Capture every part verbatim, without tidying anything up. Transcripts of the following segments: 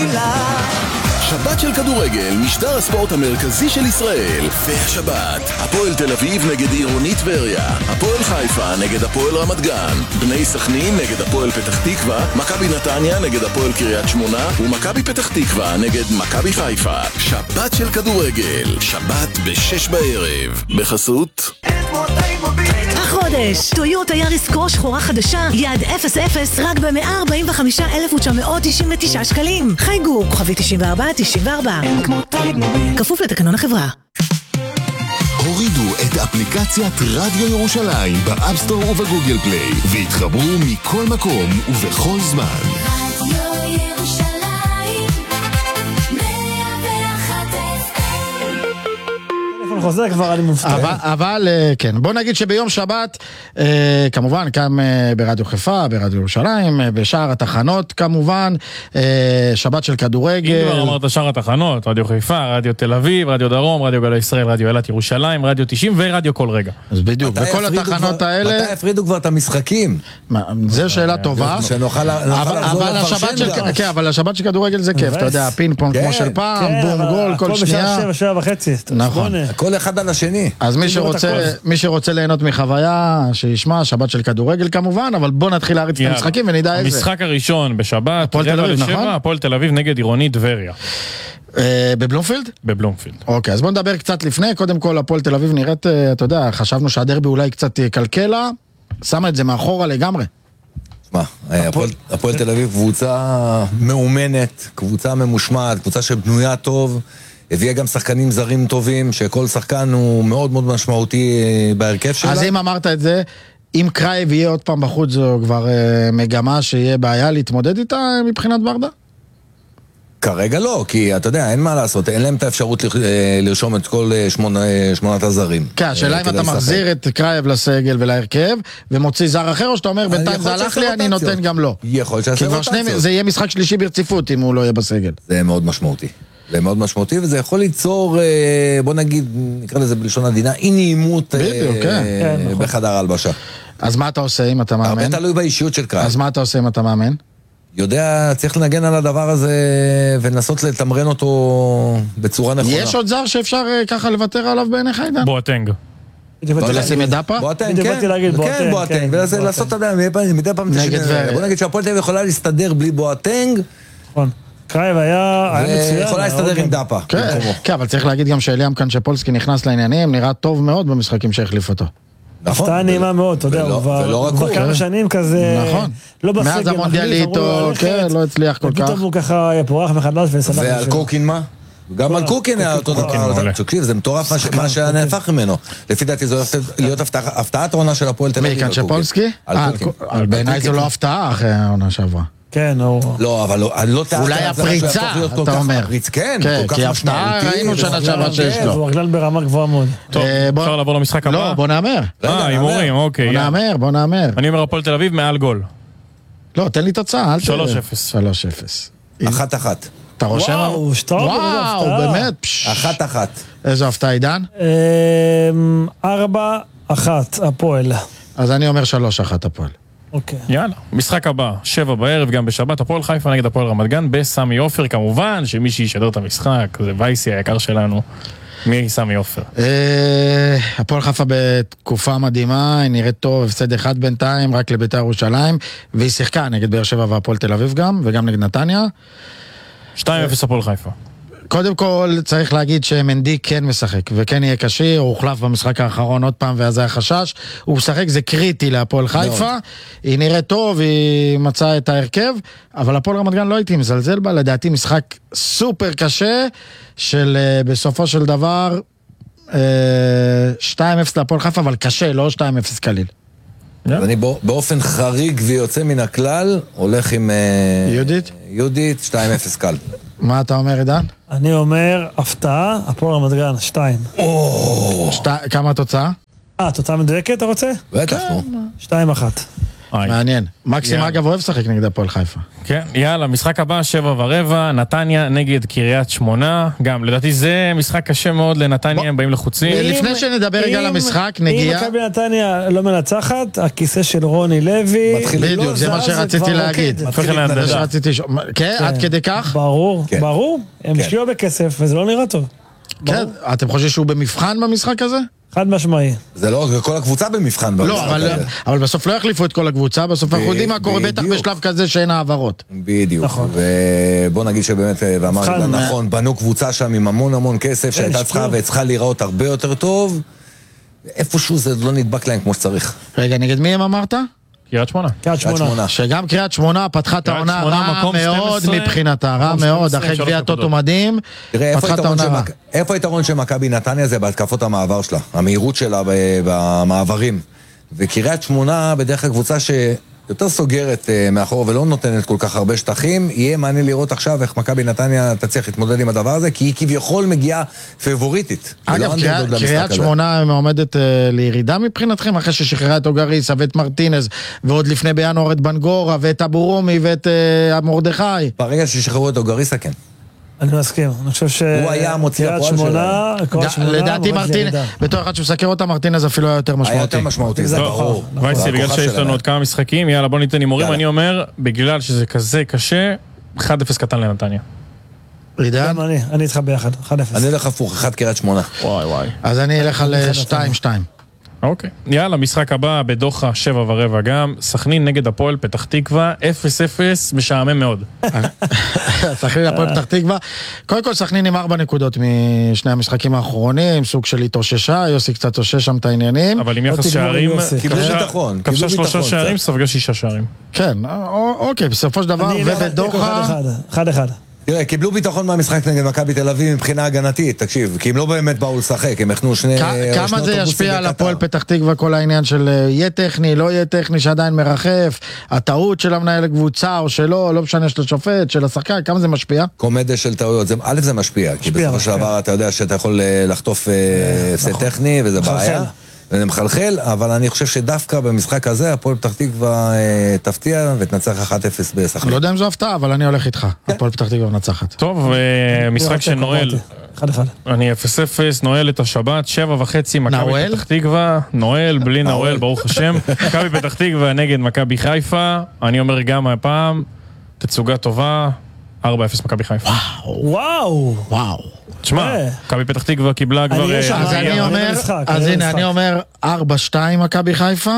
מילה. שבת של כדורגל, משדר הספורט המרכזי של ישראל. והשבת, הפועל תל אביב נגד עירוני טבריה, הפועל חיפה נגד הפועל רמת גן, בני סכנין נגד הפועל פתח תקווה, מכבי נתניה נגד הפועל קריית שמונה, ומכבי פתח תקווה נגד מכבי חיפה. שבת של כדורגל, שבת בשש בערב, בחסות החודש, טויוטה יאריס קרו שחורה חדשה, יעד אפס אפס רק ב-מאה ארבעים וחמישה אלף תשע מאות תשעים ותשעה שקלים. חייגו, כוכבי תשעים וארבע תשעים וארבע. כפוף לתקנון החברה. הורידו את אפליקציית רדיו ירושלים באפסטור ובגוגל פליי והתחברו מכל מקום ובכל זמן. רדיו ירושלים מאה ואחת אף אם. חוזר כבר, אני מופתע. אבל, אבל כן, בוא נגיד שביום שבת, אה, כמובן, גם אה, ברדיו חיפה, ברדיו ירושלים, אה, בשאר התחנות, כמובן, אה, שבת של כדורגל. אם כבר אמרת שאר התחנות, רדיו חיפה, רדיו תל אביב, רדיו דרום, רדיו גלי ישראל, רדיו אילת ירושלים, רדיו תשעים ורדיו כל רגע. אז בדיוק, בכל התחנות כבר, האלה... מתי הפרידו כבר את המשחקים? מה, זה שאלה טובה. שנוכל לחזור לפרשן גם. כן, אבל השבת של כדורגל זה כיף, אתה יודע, פינג פונג כמו של פעם, בום, גול, כל שנייה. שבע, שבע וחצי. נכון. כל אחד על השני. אז מי שרוצה, מי שרוצה ליהנות מחוויה, שישמע, שבת של כדורגל כמובן, אבל בוא נתחיל להריץ את המשחקים ונדע איזה. המשחק הראשון בשבת, הפועל תל אביב, נכון? הפועל תל אביב נגד עירוני טבריה. בבלומפילד? בבלומפילד. אוקיי, אז בוא נדבר קצת לפני. קודם כל, הפועל תל אביב נראית, אתה יודע, חשבנו שהדרבי אולי קצת קלקלה, שמה את זה מאחורה לגמרי. מה, הפועל תל אביב קבוצה מאומנת, קבוצה ממושמעת, קבוצה שבנויה טוב, הביאה גם שחקנים זרים טובים, שכל שחקן הוא מאוד מאוד משמעותי בהרכב שלה. אז אם אמרת את זה, אם קרייב יהיה עוד פעם בחוץ, זו כבר מגמה שיהיה בעיה להתמודד איתה מבחינת ברדה? כרגע לא, כי אתה יודע, אין מה לעשות, אין להם את האפשרות לרשום את כל שמונת הזרים. כן, השאלה אם אתה מחזיר את קרייב לסגל ולהרכב, ומוציא זר אחר, או שאתה אומר, בינתיים זה הלך לי, אני נותן גם לא. יכול להיות שעשה רוטציות. זה יהיה משחק שלישי ברציפות, אם הוא לא יהיה בסגל. זה מאוד משמעותי. זה מאוד משמעותי, וזה יכול ליצור, בוא נגיד, נקרא לזה בלשון עדינה, אי נעימות בחדר ההלבשה. אז מה אתה עושה אם אתה מאמן? הרבה תלוי באישיות של קרייב. אז מה אתה עושה אם אתה מאמן? יודע, צריך לנגן על הדבר הזה ולנסות לתמרן אותו בצורה נכונה. יש עוד זר שאפשר ככה לוותר עליו בעיניך, עידן? בואטנג. ולשים את דאפה? בואטנג, כן, כן, בואטנג, ולעשות, אתה יודע, מדי פעם תשנה. בוא נגיד שהפועל תל אביב יכולה להסתדר בלי בואטנג. נכון. קרייב היה מצוין. יכולה להסתדר עם דאפה. כן, אבל צריך להגיד גם שאליאם קנצ'פולסקי נכנס לעניינים, נראה טוב מאוד במשחקים שהחליף אותו. הפתעה נעימה מאוד, אתה יודע, הוא כבר כמה שנים כזה, לא בסגל, מאז המונדיאליטו, כן, לא הצליח כל כך. פתאום הוא ככה פורח מחדש ושמח. ועל קוקין מה? גם על קוקין היה אותו דבר, תקשיב, זה מטורף מה שהיה נהפך ממנו. לפי דעתי זו להיות הפתעת העונה של הפועל תל אביב. מי, קנצ'פולסקי? בעיניי זו לא הפתעה אחרי העונה שעברה. כן, לא, אבל לא תיארת אולי הפריצה, אתה אומר. כן, כי הפתעה ראינו שנה שעברה שיש לו. הוא רגלן ברמה גבוהה מאוד. טוב, אפשר לעבור למשחק הבא? לא, בוא נאמר. אה, הימורים, אוקיי. בוא נאמר, בוא נאמר. אני אומר הפועל תל אביב מעל גול. לא, תן לי תוצאה. שלוש אפס. שלוש אפס. אחת אחת. אתה רושם? וואו, שטוב. וואו, באמת. אחת אחת. איזו הפתעה, עידן? ארבע אחת, הפועל. אז אני אומר שלוש אחת, הפועל. אוקיי. יאללה, משחק הבא, שבע בערב, גם בשבת, הפועל חיפה נגד הפועל רמת גן, בסמי עופר, כמובן, שמי שישדר את המשחק, זה וייסי היקר שלנו, מי סמי עופר? הפועל חיפה בתקופה מדהימה, היא נראית טוב, הפסד אחד בינתיים, רק לבית"ר ירושלים, והיא שיחקה נגד באר שבע והפועל תל אביב גם, וגם נגד נתניה. שתיים אפס הפועל חיפה. קודם כל צריך להגיד שמנדי כן משחק וכן יהיה קשיר, הוא הוחלף במשחק האחרון עוד פעם ואז היה חשש, הוא משחק, זה קריטי להפועל חיפה, היא נראית טוב, היא מצאה את ההרכב, אבל הפועל רמת גן לא הייתי מזלזל בה, לדעתי משחק סופר קשה של בסופו של דבר שתיים אפס להפועל חיפה, אבל קשה, לא שתיים אפס קליל. אני באופן חריג ויוצא מן הכלל הולך עם יהודית יהודית שתיים אפס קל. מה אתה אומר, עידן? אני אומר הפתעה, הפועל רמת גן, שתיים. כמה התוצאה? אה, תוצאה מדויקת אתה רוצה? בטח, נו. שתיים אחת. מעניין. מקסים אגב אוהב לשחק נגד הפועל חיפה. כן, יאללה, משחק הבא, שבע ורבע, נתניה נגד קריית שמונה. גם, לדעתי זה משחק קשה מאוד לנתניה, הם באים לחוצים. לפני שנדבר רגע על המשחק, נגיע... אם מכבי נתניה לא מנצחת, הכיסא של רוני לוי... בדיוק, זה מה שרציתי להגיד. כן, עד כדי כך? ברור, ברור. הם השקיעו בכסף, וזה לא נראה טוב. כן, אתם חושבים שהוא במבחן במשחק הזה? חד משמעי. זה לא, כל הקבוצה במבחן במשחק הזה. לא, אבל בסוף לא יחליפו את כל הקבוצה, בסוף אנחנו יודעים מה קורה בטח בשלב כזה שאין העברות. בדיוק. ובוא נגיד שבאמת, ואמרת נכון, בנו קבוצה שם עם המון המון כסף, שהייתה צריכה וצריכה להיראות הרבה יותר טוב. איפשהו זה לא נדבק להם כמו שצריך. רגע, נגד מי הם אמרת? קריית שמונה. קריית שמונה. שגם קריית שמונה פתחה את העונה רע מאוד מבחינתה, רע מאוד, אחרי גביע טוטו מדהים. תראה, איפה היתרון של מכבי נתניה זה בהתקפות המעבר שלה, המהירות שלה במעברים. וקריית שמונה בדרך כלל קבוצה שיותר סוגרת מאחור ולא נותנת כל כך הרבה שטחים, יהיה מעניין לראות עכשיו איך מכבי נתניה תצליח להתמודד עם הדבר הזה, כי היא כביכול מגיעה פייבוריטית. אגב, קריית שמונה עומדת לירידה מבחינתכם, אחרי ששחררה את אוגריסה ואת מרטינז, ועוד לפני בינואר את בנגורה ואת אבו רומי ואת מרדכי. ברגע ששחררו את אוגריסה, כן. אני מסכים, אני חושב ש... הוא היה מוציא הפועל שלהם. לדעתי מרטינז, בתור אחד שמסקר אותה, מרטינז אפילו היה יותר משמעותי. היה יותר משמעותי, זה ברור. וייסי, בגלל שיש לנו עוד כמה משחקים, יאללה בוא ניתן הימורים, אני אומר, בגלל שזה כזה קשה, אחד אפס קטן לנתניה. עידן? גם אני, אני איתך ביחד, אחד אפס. אני אלך הפוך, אחד קריית שמונה. וואי וואי. אז אני אלך על שתיים שתיים. אוקיי. יאללה, משחק הבא בדוחה, שבע ורבע גם, סכנין נגד הפועל פתח תקווה, אפס אפס, משעמם מאוד. סכנין הפועל פתח תקווה. קודם כל סכנין עם ארבע נקודות משני המשחקים האחרונים, סוג של התאוששה, יוסי קצת תושש שם את העניינים. אבל עם יחס שערים, קיבלו ביטחון. כבשה שלושה שערים, ספגה שישה שערים. כן, אוקיי, בסופו של דבר, ובדוחה... אחד אחד. תראה, קיבלו ביטחון מהמשחק נגד מכבי תל אביב מבחינה הגנתית, תקשיב, כי הם לא באמת באו לשחק, הם הכנו שני... כמה זה ישפיע על הפועל פתח תקווה כל העניין של יהיה טכני, לא יהיה טכני, שעדיין מרחף, הטעות של המנהל הקבוצה או שלא, לא משנה של השופט, של השחקן, כמה זה משפיע? קומדיה של טעויות, א' זה משפיע, כי בסופו של דבר אתה יודע שאתה יכול לחטוף הפסד טכני וזה בעיה. וזה מחלחל, אבל אני חושב שדווקא במשחק הזה, הפועל פתח תקווה תפתיע ותנצח אחת אפס בסכנין. לא יודע אם זו הפתעה, אבל אני הולך איתך. הפועל פתח תקווה מנצחת. טוב, משחק של נועל. אחד אחד. אני אפס אפס, נועל את השבת, שבע וחצי, מכבי פתח תקווה. נועל, בלי נועל, ברוך השם. מכבי פתח תקווה נגד מכבי חיפה. אני אומר גם הפעם, תצוגה טובה, ארבע אפס מכבי חיפה. וואו. וואו. תשמע, מכבי פתח תקווה קיבלה כבר... אז אני אומר, אז הנה, אני אומר ארבע שתיים מכבי חיפה,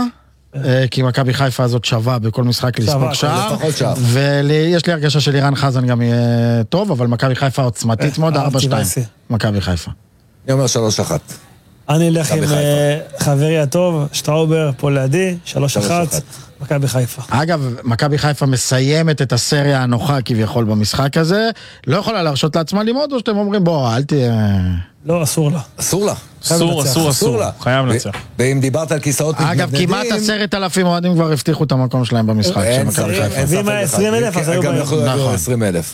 כי מכבי חיפה הזאת שווה בכל משחק לספוג שער, ויש לי הרגשה של אירן חזן גם יהיה טוב, אבל מכבי חיפה עוצמתית מאוד, ארבע שתיים מכבי חיפה. אני אומר שלוש אחת. אני אלך עם חברי הטוב, שטראובר, פה לידי, שלוש אחת, מכבי חיפה. אגב, מכבי חיפה מסיימת את הסריה הנוחה כביכול במשחק הזה, לא יכולה להרשות לעצמה לימוד, או שאתם אומרים, בוא, אל תהיה... לא, אסור לה. אסור לה. אסור, אסור, אסור. חייב לנצח. ואם דיברת על כיסאות מתנדנדים... אגב, כמעט עשרת אלפים אוהדים כבר הבטיחו את המקום שלהם במשחק של מכבי חיפה. ואם היה עשרים אלף, אז היו גם יכולו להגיע עשרים אלף.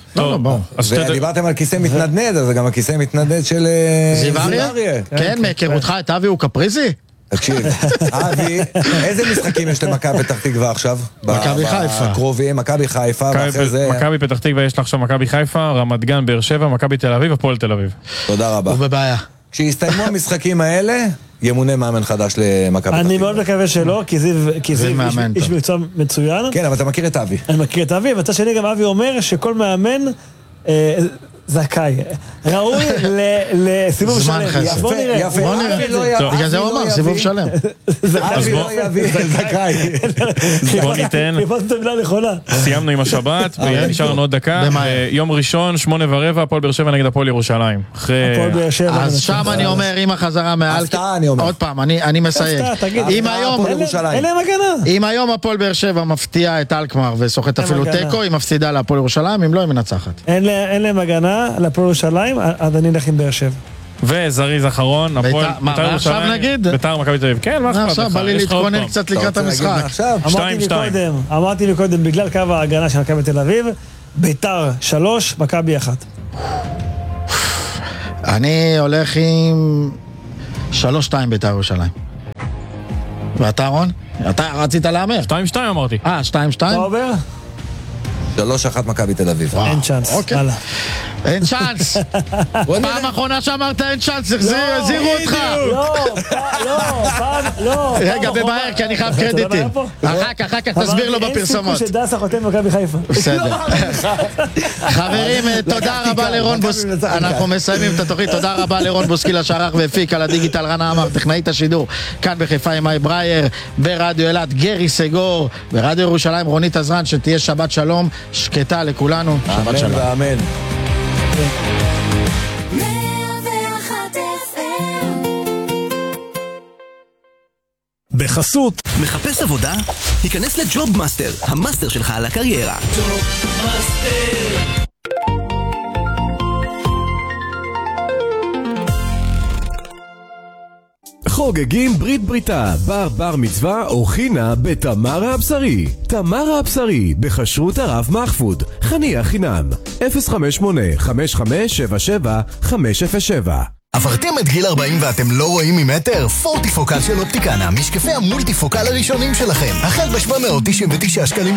ודיברתם על כיסא מתנדנד, אז גם הכיסא מתנדנד של... זיו אריה? כן, מהיכרותך את אבי הוא קפריזי? תקשיב, אבי, איזה משחקים יש למכבי פתח תקווה עכשיו? מכבי חיפה. בקרובים, מכבי חיפה, ואחרי זה... מכבי פתח תקווה יש לה עכשיו מכבי חיפה, רמת גן, באר שבע, מכבי תל אביב, הפועל תל אביב. תודה רבה. ובבעיה. כשיסתיימו המשחקים האלה, ימונה מאמן חדש למכבי פתח תקווה. אני מאוד מקווה שלא, כי זיו איש מקצוע מצוין. כן, אבל אתה מכיר את אבי. אני מכיר את אבי, ובצד שני גם אבי אומר שכל מאמן... זכאי, ראוי לסיבוב שלם. יפה, יפה. בגלל זה הוא אמר, סיבוב שלם. אבי לא יביא, זכאי. בוא ניתן. סיימנו עם השבת, ונשארנו עוד דקה. יום ראשון, שמונה ורבע, הפועל באר שבע נגד הפועל ירושלים. אז שם אני אומר, עם החזרה מעל... הפתעה אני אומר. עוד פעם, אני מסייג. אם היום הפועל באר שבע מפתיע את אלקמר וסוחט אפילו טקו, היא מפסידה להפועל ירושלים, אם לא, היא מנצחת. אין להם הגנה לפועל ירושלים, אז אני אלך עם באר שבע. וזריז אחרון, הפועל... מה, עכשיו נגיד? ביתר מכבי תל אביב. כן, מה אכפת לך? עכשיו בא לי להתכונן קצת לקראת המשחק. שתיים שתיים. אמרתי מקודם, בגלל קו ההגנה של מכבי תל אביב, ביתר שלוש, מכבי אחת. אני הולך עם שלוש שתיים ביתר ירושלים. ואתה רון? אתה רצית להמר. שתיים שתיים אמרתי. אה, שתיים שתיים? אתה אומר? שלוש אחת מכבי תל אביב. אין צ'אנס, אוקיי. הלאה. אין צ'אנס. פעם אחרונה שאמרת אין צ'אנס, החזירו אותך. לא, לא, פעם, לא. רגע, בבהר, כי אני חייב קרדיטים. אחר כך, אחר כך תסביר לו בפרסומות. אין סיכוי שדסה חותם מכבי חיפה. בסדר. חברים, תודה רבה לרון בוסקילה. אנחנו מסיימים את התוכנית. תודה רבה לרון בוסקילה שערך והפיק על הדיגיטל. רנה עמר, טכנאית השידור. כאן בחיפה עם מאי ברייר. ברדיו אילת, גרי סגור. ברדיו ירושלים, רונית עזרן, שתהיה שבת שלום. שקטה לכולנו. שבת שלום. אמן ואמן. בחסות. מחפש עבודה? היכנס לג'וב מאסטר, המאסטר שלך על הקריירה. ג'וב מאסטר. חוגגים ברית בריתה, בר בר מצווה או חינה בתמרה הבשרי. תמרה הבשרי, בחשרות הרב מחפוד, חניה חינם, אפס חמש שמונה חמש חמש שבע שבע חמש אפס שבע. עברתם את גיל ארבעים ואתם לא רואים ממטר? פורטיפוקל של אופטיקנה, משקפי המולטיפוקל הראשונים שלכם. החל ב-שבע מאות תשעים ותשעה שקלים